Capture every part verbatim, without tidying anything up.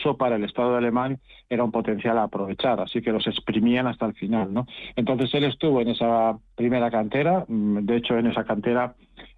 incluso para el Estado alemán era un potencial a aprovechar, así que los exprimían hasta el final, ¿no? Entonces él estuvo en esa primera cantera, de hecho en esa cantera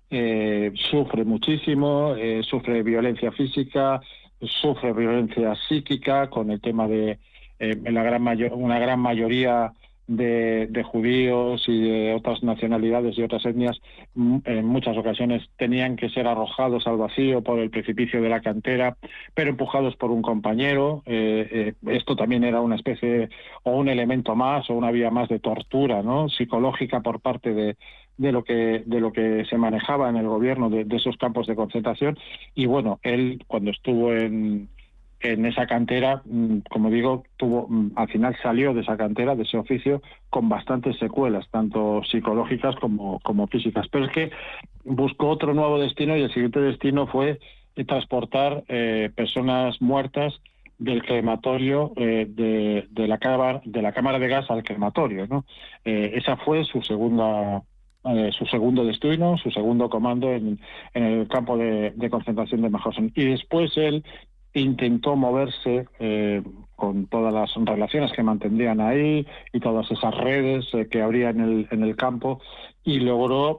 eh, sufre muchísimo, eh, sufre violencia física, sufre violencia psíquica con el tema de eh, la gran mayor, una gran mayoría de, de judíos y de otras nacionalidades y otras etnias en muchas ocasiones tenían que ser arrojados al vacío por el precipicio de la cantera, pero empujados por un compañero. Eh, eh, esto también era una especie o un elemento más o una vía más de tortura, ¿no?, psicológica por parte de de lo que de lo que se manejaba en el gobierno de, de esos campos de concentración. Y bueno, él cuando estuvo en en esa cantera, como digo, tuvo al final salió de esa cantera, de ese oficio, con bastantes secuelas, tanto psicológicas como, como físicas. Pero es que buscó otro nuevo destino y el siguiente destino fue transportar eh, personas muertas del crematorio eh, de, de, la cámara, de la cámara de gas al crematorio, ¿no? Eh, esa fue su segunda Eh, su segundo destino, su segundo comando en, en el campo de, de concentración de Mauthausen. Y después él intentó moverse eh, con todas las relaciones que mantendrían ahí y todas esas redes eh, que habría en el, en el campo, y logró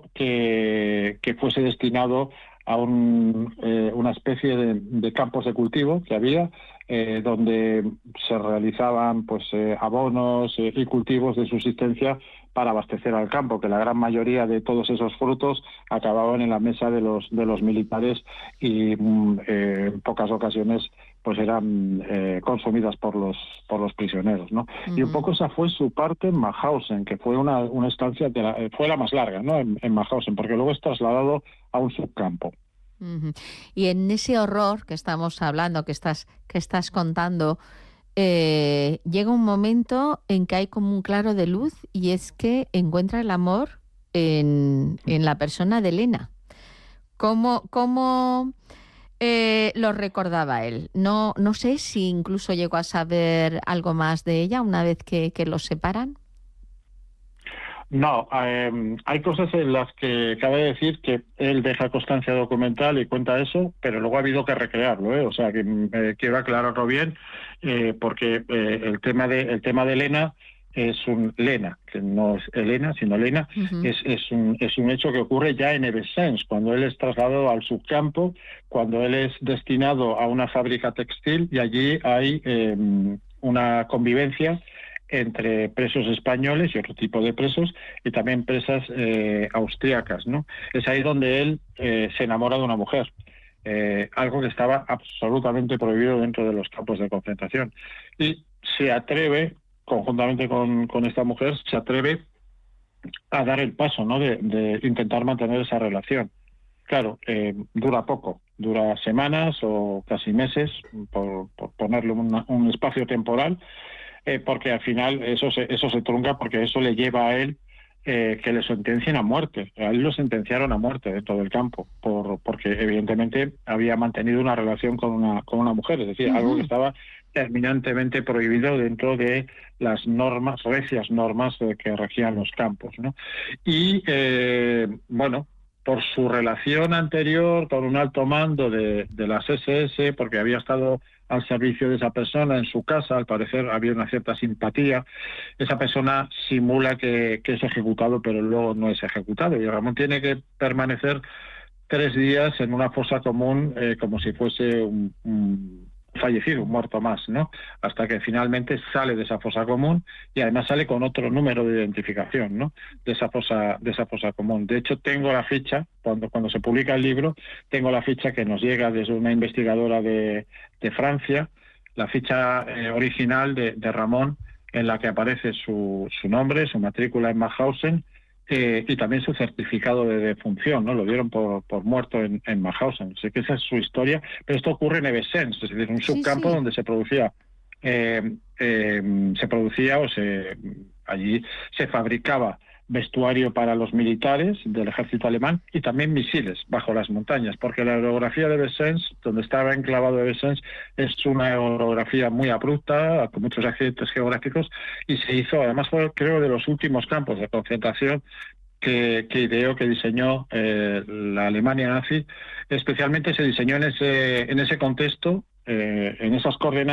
que, que fuese destinado a un, eh, una especie de, de campos de cultivo que había, eh, donde se realizaban pues eh, abonos eh, y cultivos de subsistencia para abastecer al campo, que la gran mayoría de todos esos frutos acababan en la mesa de los de los militares y eh, en pocas ocasiones pues eran eh, consumidas por los por los prisioneros, ¿no? Uh-huh. Y un poco esa fue su parte en Mauthausen, que fue una, una estancia de la, fue la más larga, ¿no?, en, en Mauthausen, porque luego es trasladado a un subcampo. Uh-huh. Y en ese horror que estamos hablando, que estás que estás contando, Eh, llega un momento en que hay como un claro de luz, y es que encuentra el amor en, en la persona de Elena. ¿Cómo, cómo eh, lo recordaba él? No, no sé si incluso llegó a saber algo más de ella una vez que, que los separan. No, eh, hay cosas en las que cabe decir que él deja constancia documental y cuenta eso, pero luego ha habido que recrearlo, ¿eh? O sea, que eh, quiero aclararlo bien, eh, porque eh, el tema de el tema de Elena es un Lena, que no es Elena, sino Lena, uh-huh. es, es, un, es un hecho que ocurre ya en Evesens, cuando él es trasladado al subcampo, cuando él es destinado a una fábrica textil, y allí hay eh, una convivencia entre presos españoles y otro tipo de presos, y también presas eh, austríacas, ¿no? Es ahí donde él eh, se enamora de una mujer, eh, algo que estaba absolutamente prohibido dentro de los campos de concentración. Y se atreve, conjuntamente con, con esta mujer, se atreve a dar el paso, ¿no?, de, de intentar mantener esa relación. Claro, eh, dura poco, dura semanas o casi meses, por, por ponerle una, un espacio temporal, Eh, porque al final eso se, eso se trunca, porque eso le lleva a él eh, que le sentencien a muerte. A él lo sentenciaron a muerte dentro del campo, por, porque evidentemente había mantenido una relación con una, con una mujer, es decir, uh-huh. algo que estaba terminantemente prohibido dentro de las normas, recias normas eh, que regían los campos, ¿no? Y eh, bueno, por su relación anterior con un alto mando de, de las ese ese, porque había estado al servicio de esa persona en su casa, al parecer había una cierta simpatía, esa persona simula que, que es ejecutado, pero luego no es ejecutado, y Ramón tiene que permanecer tres días en una fosa común eh, como si fuese un, un fallecido, un muerto más, ¿no?, hasta que finalmente sale de esa fosa común, y además sale con otro número de identificación, ¿no?, de esa fosa, de esa fosa común. De hecho, tengo la ficha, cuando, cuando se publica el libro, tengo la ficha que nos llega desde una investigadora de, de Francia, la ficha eh, original de, de Ramón, en la que aparece su, su nombre, su matrícula en Mauthausen, Eh, y también su certificado de defunción, ¿no? Lo dieron por, por muerto en, en Mauthausen. Sé que esa es su historia, pero esto ocurre en Evesens, es decir, un subcampo sí, sí. donde se producía, eh, eh, se producía o se allí se fabricaba vestuario para los militares del ejército alemán y también misiles bajo las montañas, porque la orografía de Evesens, donde estaba enclavado Evesens, es una orografía muy abrupta, con muchos accidentes geográficos, y se hizo, además fue creo de los últimos campos de concentración que, que ideó, que diseñó eh, la Alemania nazi. Especialmente se diseñó en ese, en ese contexto, eh, en esas coordenadas,